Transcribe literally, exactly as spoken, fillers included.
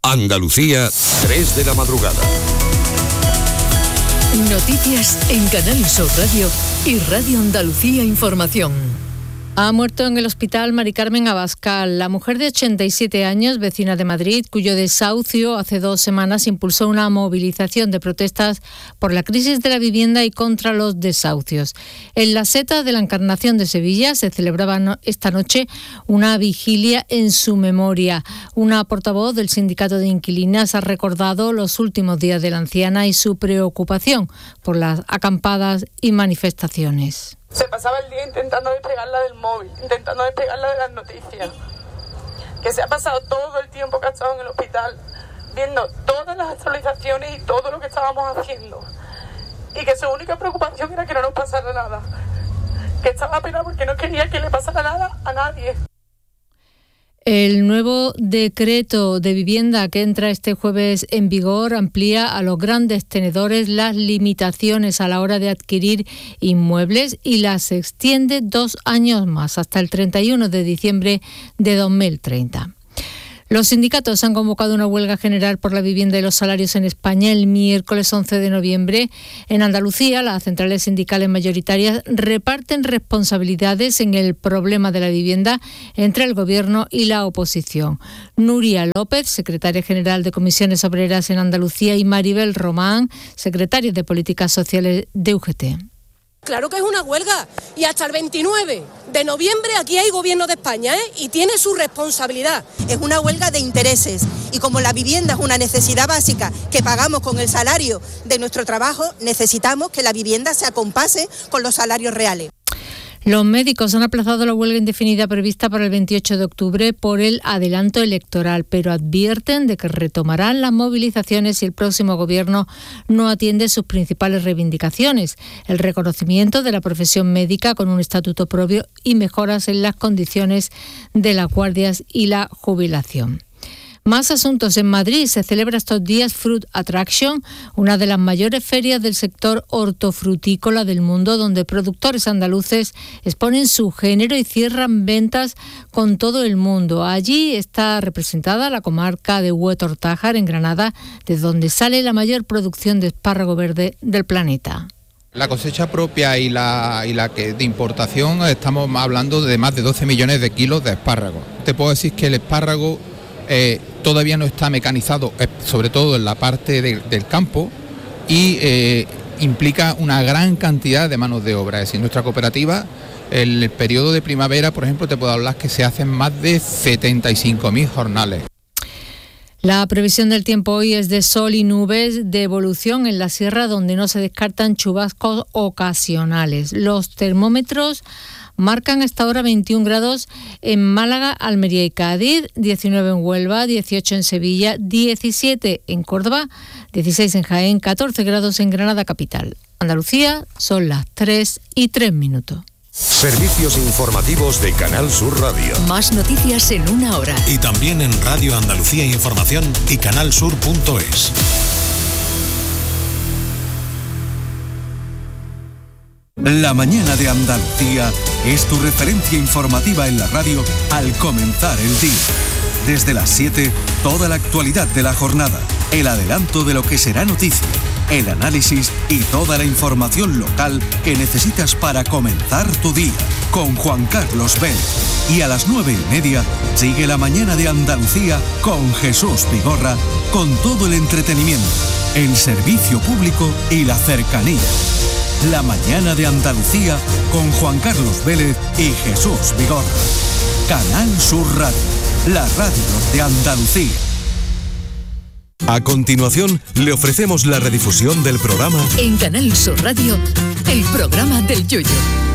Andalucía, tres de la madrugada. Noticias en Canal Sur Radio y Radio Andalucía Información. Ha muerto en el hospital Mari Carmen Abascal, la mujer de ochenta y siete años, vecina de Madrid, cuyo desahucio hace dos semanas impulsó una movilización de protestas por la crisis de la vivienda y contra los desahucios. En la Seta de la Encarnación de Sevilla se celebraba no- esta noche una vigilia en su memoria. Una portavoz del Sindicato de Inquilinas ha recordado los últimos días de la anciana y su preocupación por las acampadas y manifestaciones. Se pasaba el día intentando despegarla del móvil, intentando despegarla de las noticias. Que se ha pasado todo el tiempo que ha estado en el hospital, viendo todas las actualizaciones y todo lo que estábamos haciendo. Y que su única preocupación era que no nos pasara nada. Que estaba pena porque no quería que le pasara nada a nadie. El nuevo decreto de vivienda que entra este jueves en vigor amplía a los grandes tenedores las limitaciones a la hora de adquirir inmuebles y las extiende dos años más, hasta el treinta y uno de diciembre de dos mil treinta. Los sindicatos han convocado una huelga general por la vivienda y los salarios en España el miércoles once de noviembre. En Andalucía, las centrales sindicales mayoritarias reparten responsabilidades en el problema de la vivienda entre el Gobierno y la oposición. Nuria López, secretaria general de Comisiones Obreras en Andalucía, y Maribel Román, secretaria de Políticas Sociales de U G T. Claro que es una huelga y hasta el veintinueve de noviembre aquí hay gobierno de España, ¿eh? Y tiene su responsabilidad. Es una huelga de intereses y como la vivienda es una necesidad básica que pagamos con el salario de nuestro trabajo, necesitamos que la vivienda se acompase con los salarios reales. Los médicos han aplazado la huelga indefinida prevista para el veintiocho de octubre por el adelanto electoral, pero advierten de que retomarán las movilizaciones si el próximo gobierno no atiende sus principales reivindicaciones: el reconocimiento de la profesión médica con un estatuto propio y mejoras en las condiciones de las guardias y la jubilación. Más asuntos. En Madrid se celebra estos días Fruit Attraction, una de las mayores ferias del sector hortofrutícola del mundo, donde productores andaluces exponen su género y cierran ventas con todo el mundo. Allí está representada la comarca de Huetor-Tájar, en Granada, de donde sale la mayor producción de espárrago verde del planeta. La cosecha propia y la, y la que de importación, estamos hablando de más de doce millones de kilos de espárrago. Te puedo decir que el espárrago Eh, todavía no está mecanizado, eh, sobre todo en la parte de, del campo, y eh, implica una gran cantidad de manos de obra. Es decir, nuestra cooperativa, en el periodo de primavera, por ejemplo, te puedo hablar que se hacen más de setenta y cinco mil jornales. La previsión del tiempo hoy es de sol y nubes, de evolución en la sierra, donde no se descartan chubascos ocasionales. Los termómetros marcan hasta ahora veintiún grados en Málaga, Almería y Cádiz, diecinueve en Huelva, dieciocho en Sevilla, diecisiete en Córdoba, dieciséis en Jaén, catorce grados en Granada capital. Andalucía, son las tres y tres minutos. Servicios informativos de Canal Sur Radio. Más noticias en una hora. Y también en Radio Andalucía Información y canalsur punto es. La mañana de Andalucía es tu referencia informativa en la radio al comenzar el día. Desde las siete, toda la actualidad de la jornada, el adelanto de lo que será noticia, el análisis y toda la información local que necesitas para comenzar tu día, con Juan Carlos Vélez. Y a las nueve y media, sigue la mañana de Andalucía con Jesús Vigorra, con todo el entretenimiento, el servicio público y la cercanía. La mañana de Andalucía con Juan Carlos Vélez y Jesús Vigorra. Canal Sur Radio, la radio de Andalucía. A continuación, le ofrecemos la redifusión del programa En Canal Sur Radio, el programa del Yoyo.